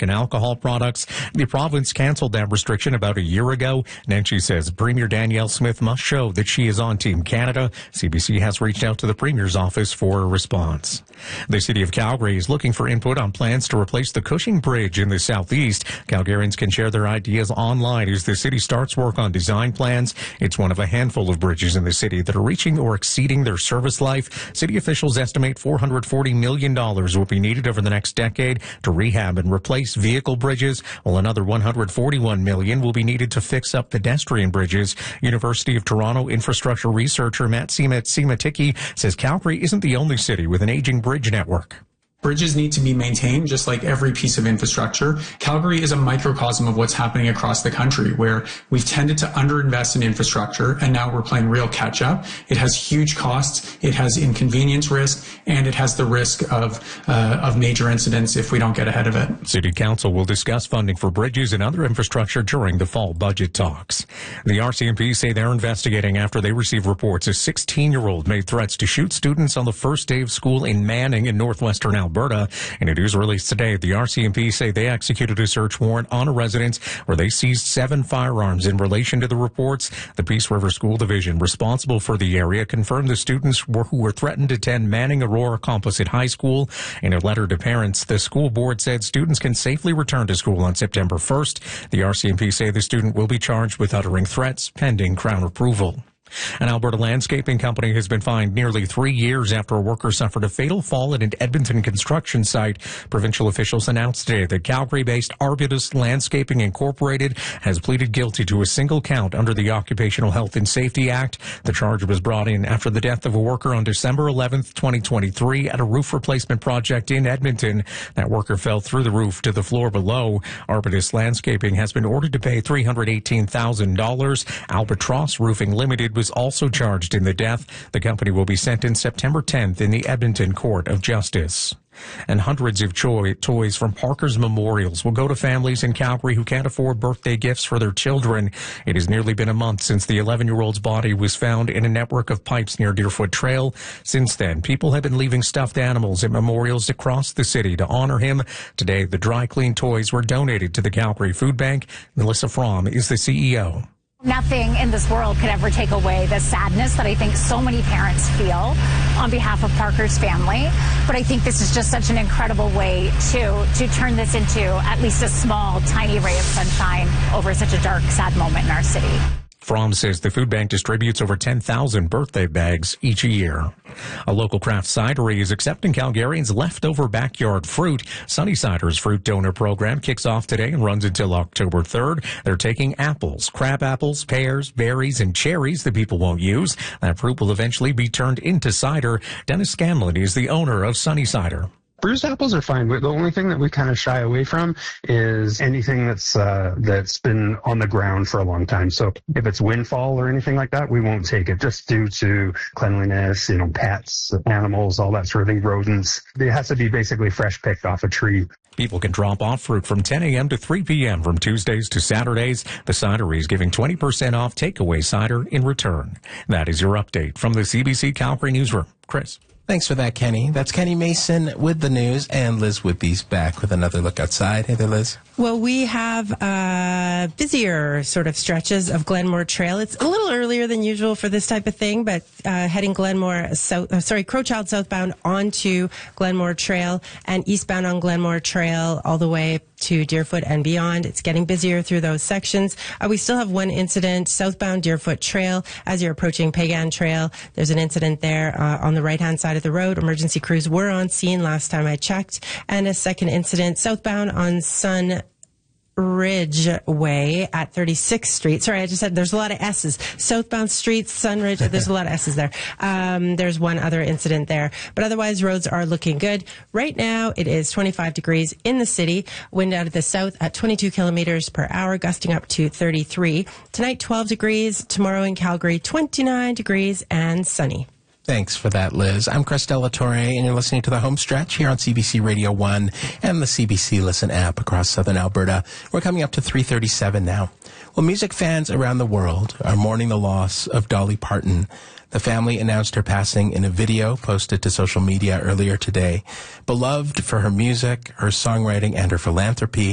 and alcohol products. The province canceled that restriction about a year ago. Nenshi says Premier Danielle Smith must show that she is on Team Canada. CBC has reached out to the Premier's office for a response. The City of Calgary is looking for input on plans to replace the Cushing Bridge in the southeast. Calgarians can share their ideas online as the city starts work on design plans. It's one of a handful of bridges in the city that are reaching or exceeding their service life. City officials estimate $440 million will be needed over the next decade to rehab and replace vehicle bridges, while another $141 million will be needed to fix up pedestrian bridges. University of Toronto infrastructure researcher Matt Simaticki says Calgary isn't the only city with an aging bridge network. Bridges need to be maintained just like every piece of infrastructure. Calgary is a microcosm of what's happening across the country, where we've tended to underinvest in infrastructure and now we're playing real catch up. It has huge costs, it has inconvenience risk, and it has the risk of major incidents if we don't get ahead of it. City Council will discuss funding for bridges and other infrastructure during the fall budget talks. The RCMP say they're investigating after they received reports a 16-year-old made threats to shoot students on the first day of school in Manning in northwestern Alberta. In a news release today, the RCMP say they executed a search warrant on a residence where they seized 7 firearms in relation to the reports. The Peace River School Division responsible for the area confirmed the students who were threatened to attend Manning Aurora Composite High School. In a letter to parents, the school board said students can safely return to school on September 1st. The RCMP say the student will be charged with uttering threats pending Crown approval. An Alberta landscaping company has been fined nearly 3 years after a worker suffered a fatal fall at an Edmonton construction site. Provincial officials announced today that Calgary-based Arbutus Landscaping Incorporated has pleaded guilty to a single count under the Occupational Health and Safety Act. The charge was brought in after the death of a worker on December 11th, 2023 at a roof replacement project in Edmonton. That worker fell through the roof to the floor below. Arbutus Landscaping has been ordered to pay $318,000. Albatross Roofing Limited was also charged in the death. The company will be sentenced September 10th in the Edmonton Court of Justice. And hundreds of toys from Parker's Memorials will go to families in Calgary who can't afford birthday gifts for their children. It has nearly been a month since the 11-year-old's body was found in a network of pipes near Deerfoot Trail. Since then, people have been leaving stuffed animals at memorials across the city to honor him. Today, the dry clean toys were donated to the Calgary Food Bank. Melissa Fromm is the CEO. Nothing in this world could ever take away the sadness that I think so many parents feel on behalf of Parker's family. But I think this is just such an incredible way to turn this into at least a small, tiny ray of sunshine over such a dark, sad moment in our city. Fromm says the food bank distributes over 10,000 birthday bags each year. A local craft cidery is accepting Calgarians' leftover backyard fruit. Sunny Cider's fruit donor program kicks off today and runs until October 3rd. They're taking apples, crab apples, pears, berries, and cherries that people won't use. That fruit will eventually be turned into cider. Dennis Scanlon is the owner of Sunny Cider. Bruised apples are fine. The only thing that we kind of shy away from is anything that's been on the ground for a long time. So if it's windfall or anything like that, we won't take it just due to cleanliness, pets, animals, all that sort of thing, rodents. It has to be basically fresh picked off a tree. People can drop off fruit from 10 a.m. to 3 p.m. from Tuesdays to Saturdays. The cidery is giving 20% off takeaway cider in return. That is your update from the CBC Calgary Newsroom. Chris. Thanks for that, Kenny. That's Kenny Mason with the news, and Liz Whitby's back with another look outside. Hey there, Liz. Well, we have busier sort of stretches of Glenmore Trail. It's a little earlier than usual for this type of thing, but heading Crowchild southbound onto Glenmore Trail and eastbound on Glenmore Trail all the way to Deerfoot and beyond. It's getting busier through those sections. We still have one incident southbound Deerfoot Trail as you're approaching Pagan Trail. There's an incident there on the right-hand side of the road. Emergency crews were on scene last time I checked. And a second incident southbound on Sun Ridgeway at 36th Street. Sorry, I just said there's a lot of S's. Southbound Street, Sunridge, there's a lot of S's there. There's one other incident there. But otherwise, roads are looking good. Right now, it is 25 degrees in the city. Wind out of the south at 22 kilometers per hour, gusting up to 33. Tonight, 12 degrees. Tomorrow in Calgary, 29 degrees and sunny. Thanks for that, Liz. I'm Chris Delatorre, and you're listening to The Home Stretch here on CBC Radio 1 and the CBC Listen app across southern Alberta. We're coming up to 3:37 now. Well, music fans around the world are mourning the loss of Dolly Parton. The family announced her passing in a video posted to social media earlier today. Beloved for her music, her songwriting, and her philanthropy,